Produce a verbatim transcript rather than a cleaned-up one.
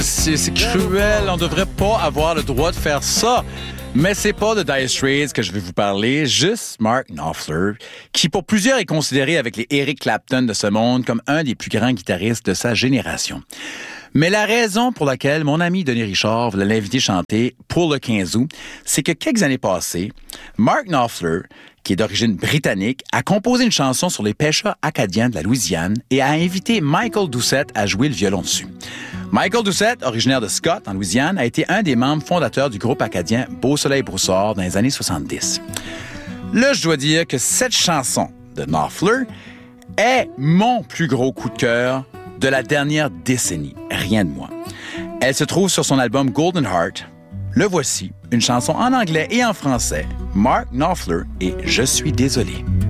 C'est, c'est cruel, on devrait pas avoir le droit de faire ça. Mais c'est pas de Dire Straits que je vais vous parler, juste Mark Knopfler, qui pour plusieurs est considéré avec les Eric Clapton de ce monde comme un des plus grands guitaristes de sa génération. Mais la raison pour laquelle mon ami Denis Richard voulait l'inviter chanter pour le quinze août, c'est que quelques années passées, Mark Knopfler, qui est d'origine britannique, a composé une chanson sur les pêcheurs acadiens de la Louisiane et a invité Michael Doucette à jouer le violon dessus. Michael Doucette, originaire de Scott, en Louisiane, a été un des membres fondateurs du groupe acadien Beau Soleil Broussard dans les années soixante-dix. Là, je dois dire que cette chanson de Knopfler est mon plus gros coup de cœur de la dernière décennie, rien de moins. Elle se trouve sur son album Golden Heart. Le voici, une chanson en anglais et en français, Mark Knopfler et Je suis désolé.